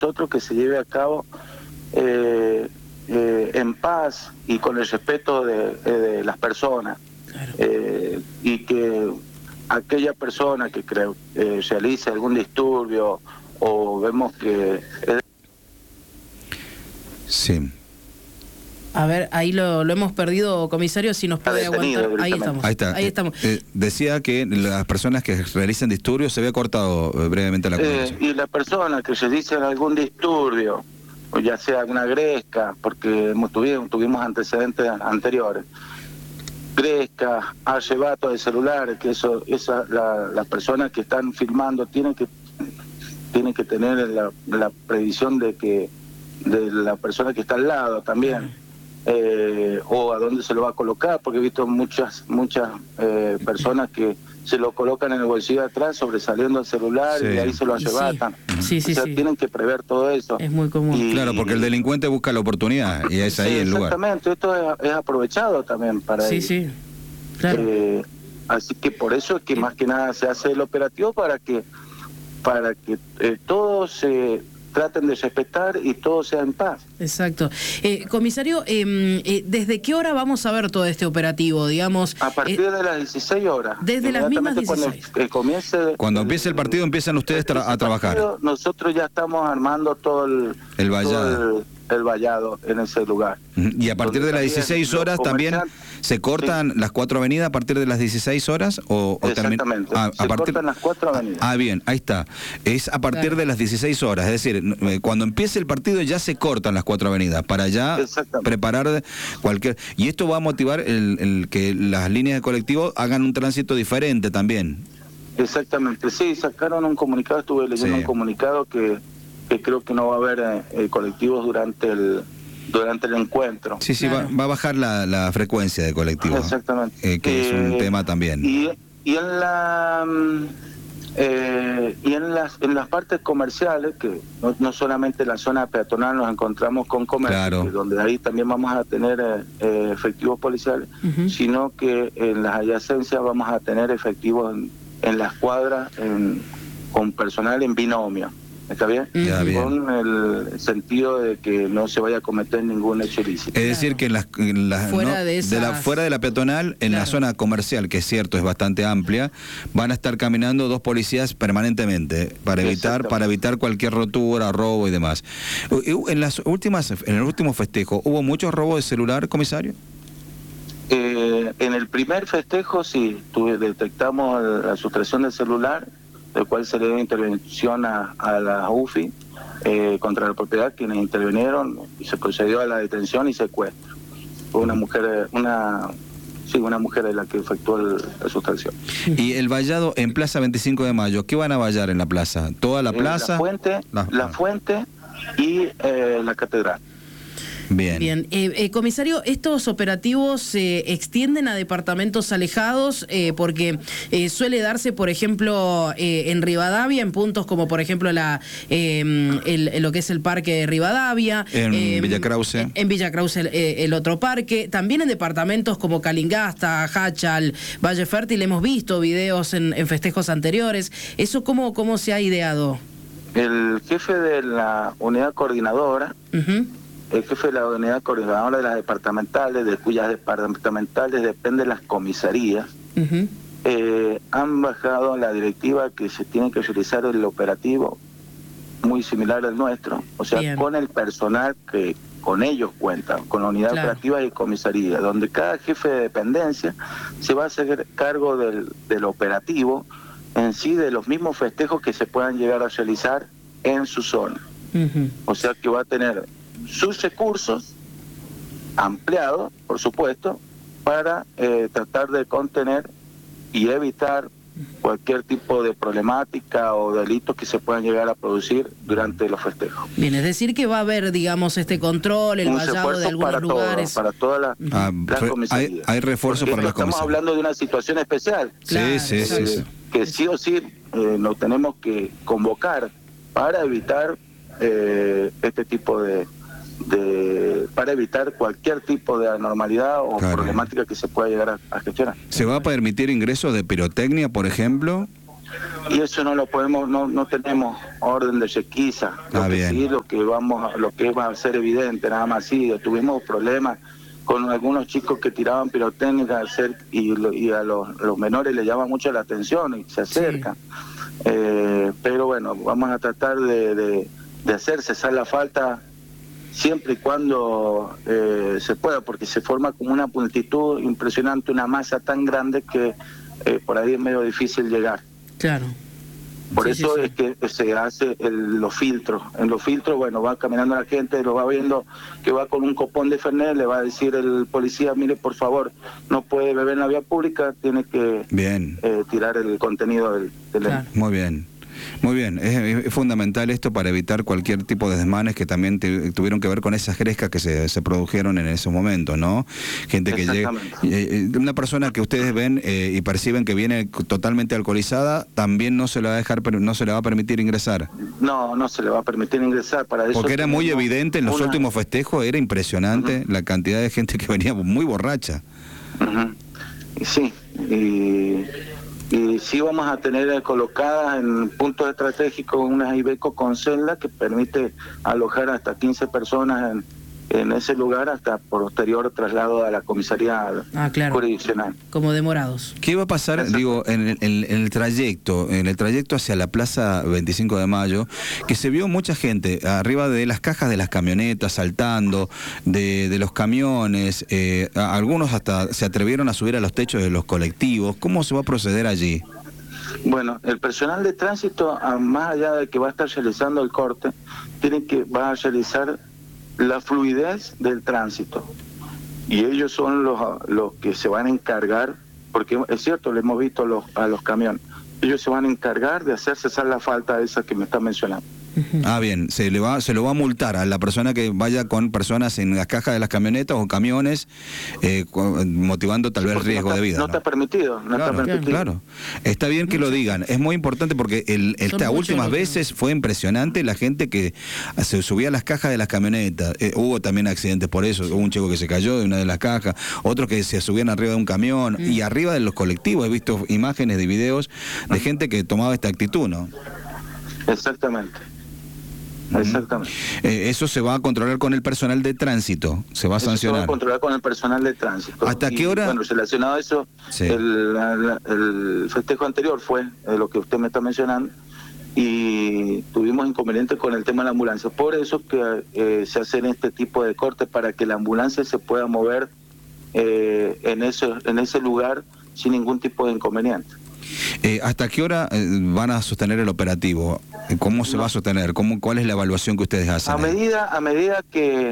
nosotros que se lleve a cabo en paz y con el respeto de las personas. Claro. Y que aquella persona que realice algún disturbio o vemos que... Sí. A ver, ahí lo hemos perdido, comisario, si nos puede aguantar. Ahí estamos. Ahí estamos. Decía que las personas que realicen disturbios, se había cortado brevemente la comunicación. Y la persona que realice algún disturbio, o ya sea una gresca, porque tuvimos antecedentes anteriores, gresca, arrebato de celulares, que las personas que están filmando tienen que tener la previsión de la persona que está al lado también. O a dónde se lo va a colocar, porque he visto muchas personas que se lo colocan en el bolsillo de atrás, sobresaliendo el celular, y ahí se lo arrebatan. Sí, tienen que prever todo eso. Es muy común. Claro, porque el delincuente busca la oportunidad y es ahí el lugar. Exactamente, esto es aprovechado también para ellos. Sí, claro. Así que por eso es que más que nada se hace el operativo para que todos se traten de respetar y todo sea en paz. Exacto. Comisario, ¿desde qué hora vamos a ver todo este operativo, digamos? A partir de las 16 horas. Desde las mismas 16. Cuando empiece el partido empiezan ustedes a trabajar. Nosotros ya estamos armando todo el vallado. El vallado en ese lugar. Y a partir de las 16 horas también se cortan las 4 avenidas a partir de las 16 horas o exactamente. Se cortan las 4 avenidas. Bien, ahí está. Es a partir de las 16 horas, es decir, cuando empiece el partido ya se cortan las 4 avenidas para ya preparar cualquier... Y esto va a motivar el que las líneas de colectivo hagan un tránsito diferente también. Exactamente, sí, sacaron un comunicado, estuve leyendo un comunicado que creo que no va a haber colectivos durante el encuentro. Sí, claro. Va a bajar la frecuencia de colectivos. Exactamente. Que es un tema también. Y en las partes comerciales, que no solamente en la zona peatonal nos encontramos con comercio, donde ahí también vamos a tener efectivos policiales, sino que en las adyacencias vamos a tener efectivos en las cuadras con personal en binomio. ¿Está bien? Con el sentido de que no se vaya a cometer ningún hecho ilícito. Es decir, que fuera de la peatonal, en la zona comercial, que es cierto, es bastante amplia, van a estar caminando 2 policías permanentemente para evitar cualquier rotura, robo y demás. En el último festejo, ¿hubo muchos robos de celular, comisario? En el primer festejo sí, detectamos la sustracción del celular, del cual se le dio intervención a la UFI contra la propiedad, quienes intervinieron, y se procedió a la detención y secuestro. Fue una mujer es la que efectuó la sustracción. Y el vallado en Plaza 25 de Mayo, ¿qué van a vallar en la plaza? ¿Toda la plaza? La fuente y la catedral. Bien. Comisario, ¿estos operativos se extienden a departamentos alejados? Porque suele darse, por ejemplo, en Rivadavia, en puntos como, por ejemplo, lo que es el parque de Rivadavia. En Villa Krause. En Villa Krause el otro parque. También en departamentos como Calingasta, Hachal, Valle Fértil. Hemos visto videos en festejos anteriores. ¿Eso cómo se ha ideado? El jefe de la unidad coordinadora... El jefe de la unidad coordinadora de las departamentales, de cuyas departamentales dependen las comisarías, han bajado la directiva que se tiene que realizar el operativo muy similar al nuestro, o sea, con el personal que con ellos cuentan, con la unidad operativa y comisaría, donde cada jefe de dependencia se va a hacer cargo del operativo en sí, de los mismos festejos que se puedan llegar a realizar en su zona. O sea que va a tener sus recursos ampliados, por supuesto, para tratar de contener y evitar cualquier tipo de problemática o delitos que se puedan llegar a producir durante los festejos. Bien, es decir que va a haber, digamos, este control, el vallado de algunos lugares. Para todas las comisarías. Hay refuerzo para las comisarías. Estamos hablando de una situación especial. Sí. Que sí o sí nos tenemos que convocar para evitar este tipo para evitar cualquier tipo de anormalidad o problemática que se pueda llegar a gestionar. ¿Se va a permitir ingresos de pirotecnia, por ejemplo? Y eso no lo podemos, no tenemos orden de requisa. Sí, lo que va a ser evidente, nada más. Sí, tuvimos problemas con algunos chicos que tiraban pirotécnica y a los menores les llama mucho la atención y se acercan. Sí. Pero bueno, vamos a tratar de hacer cesar la falta siempre y cuando se pueda, porque se forma como una multitud impresionante, una masa tan grande que por ahí es medio difícil llegar. Claro. Por eso es que se hace los filtros. En los filtros, bueno, va caminando la gente, lo va viendo que va con un copón de Fernet, le va a decir el policía, mire, por favor, no puede beber en la vía pública, tiene que tirar el contenido del claro. Muy bien. Muy bien, es fundamental esto para evitar cualquier tipo de desmanes que también tuvieron que ver con esas grescas que se produjeron en esos momentos, ¿no? Gente que llega, una persona que ustedes ven y perciben que viene totalmente alcoholizada, también no se le va a dejar, no se le va a permitir ingresar. No se le va a permitir ingresar para eso. Porque era muy evidente en los últimos festejos, era impresionante la cantidad de gente que venía muy borracha. Sí, y sí vamos a tener colocadas en puntos estratégicos unas Iveco con celda que permite alojar hasta 15 personas en ese lugar hasta posterior traslado a la comisaría jurisdiccional. Como demorados. ¿Qué va a pasar, digo, en el trayecto hacia la Plaza 25 de Mayo, que se vio mucha gente arriba de las cajas de las camionetas, saltando, de los camiones, algunos hasta se atrevieron a subir a los techos de los colectivos? ¿Cómo se va a proceder allí? Bueno, el personal de tránsito, más allá de que va a estar realizando el corte, va a realizar la fluidez del tránsito, y ellos son los que se van a encargar, porque es cierto, le hemos visto a los camiones, ellos se van a encargar de hacer cesar la falta esa que me está mencionando. Bien, se lo va a multar a la persona que vaya con personas en las cajas de las camionetas o camiones, motivando tal vez el riesgo de vida. No está permitido, está permitido. Claro, está bien que lo digan, es muy importante porque estas últimas veces fue impresionante la gente que se subía a las cajas de las camionetas. Hubo también accidentes por eso, hubo un chico que se cayó de una de las cajas, otros que se subían arriba de un camión y arriba de los colectivos. He visto imágenes de videos de gente que tomaba esta actitud, ¿no? Exactamente. Eso se va a controlar con el personal de tránsito, se va a sancionar. Se va a controlar con el personal de tránsito. ¿Hasta qué hora? Bueno, relacionado a eso, el festejo anterior fue lo que usted me está mencionando, y tuvimos inconvenientes con el tema de la ambulancia. Por eso que se hacen este tipo de cortes, para que la ambulancia se pueda mover en ese lugar sin ningún tipo de inconveniente. ¿Hasta qué hora van a sostener el operativo? ¿Cómo se va a sostener? ¿Cuál es la evaluación que ustedes hacen? A medida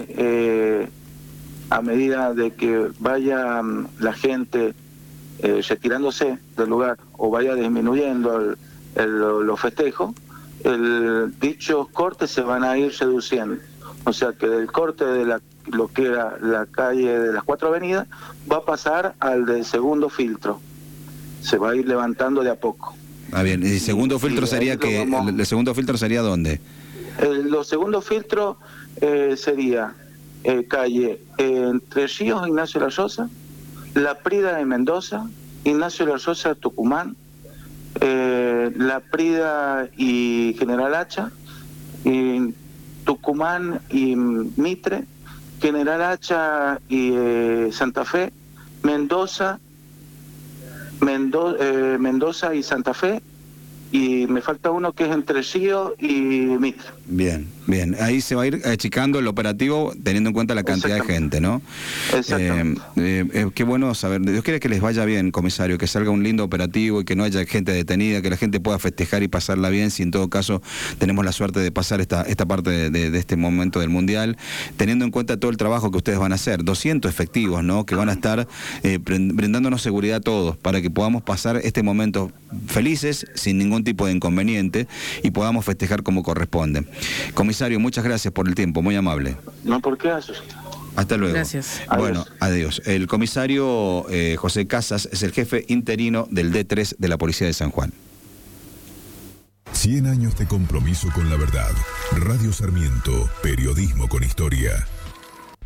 de que vaya la gente retirándose del lugar o vaya disminuyendo los festejos, dichos cortes se van a ir reduciendo. O sea que del corte de lo que era la calle de las 4 avenidas va a pasar al del segundo filtro. Se va a ir levantando de a poco. Bien, ¿y el segundo filtro sería que el segundo filtro sería dónde? Los segundos filtros sería calle Entre Ríos, Ignacio La Rosa, La Prida de Mendoza, Ignacio La Rosa, Tucumán, La Prida y General Hacha, y Tucumán y Mitre, General Hacha y Santa Fe, Mendoza y Santa Fe, y me falta uno que es Entre Ríos y Mitre. Bien, ahí se va a ir achicando el operativo teniendo en cuenta la cantidad de gente, ¿no? Exactamente. Qué bueno saber. Dios quiere que les vaya bien, comisario, que salga un lindo operativo y que no haya gente detenida, que la gente pueda festejar y pasarla bien, si en todo caso tenemos la suerte de pasar esta parte de este momento del Mundial, teniendo en cuenta todo el trabajo que ustedes van a hacer, 200 efectivos, ¿no?, que van a estar brindándonos seguridad a todos, para que podamos pasar este momento felices, sin ningún tipo de inconveniente, y podamos festejar como corresponde. Comisario, muchas gracias por el tiempo, muy amable. No, ¿por qué haces? Hasta luego. Gracias. Bueno, adiós. El comisario José Casas es el jefe interino del D3 de la Policía de San Juan. 100 años de compromiso con la verdad. Radio Sarmiento, periodismo con historia.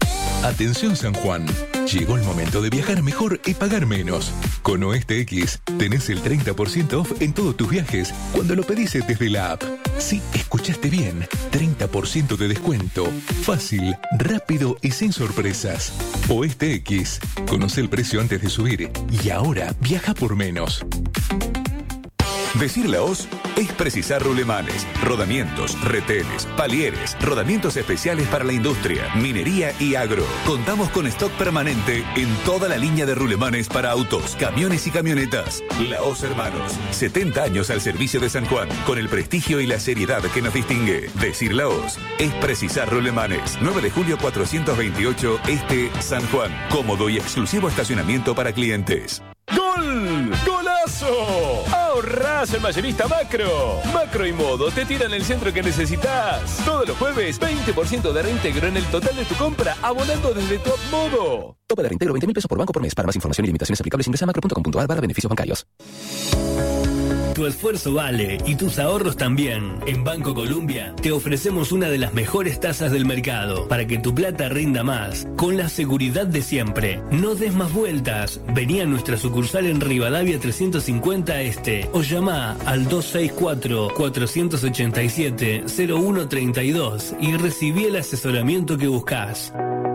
Atención San Juan, llegó el momento de viajar mejor y pagar menos. Con Oeste X tenés el 30% off en todos tus viajes cuando lo pedís desde la app. Sí, escuchaste bien, 30% de descuento. Fácil, rápido y sin sorpresas. Oeste X, conoce el precio antes de subir y ahora viaja por menos. Decir la OS es precisar rulemanes, rodamientos, retenes, palieres, rodamientos especiales para la industria, minería y agro. Contamos con stock permanente en toda la línea de rulemanes para autos, camiones y camionetas. La OS Hermanos, 70 años al servicio de San Juan, con el prestigio y la seriedad que nos distingue. Decir la OS es precisar rulemanes. 9 de julio 428 Este, San Juan. Cómodo y exclusivo estacionamiento para clientes. ¡Gol! ¡Golazo! ¡Ahorrás en Mayorista Macro! Macro y Modo te tiran el centro que necesitas. Todos los jueves, 20% de reintegro en el total de tu compra, abonando desde Top Modo. Tope de reintegro 20.000 pesos por banco por mes. Para más información y limitaciones aplicables ingresa a macro.com.ar/beneficios bancarios. Tu esfuerzo vale y tus ahorros también. En Banco Colombia te ofrecemos una de las mejores tasas del mercado para que tu plata rinda más, con la seguridad de siempre. No des más vueltas. Vení a nuestra sucursal en Rivadavia 350 Este o llama al 264-487-0132 y recibí el asesoramiento que buscas.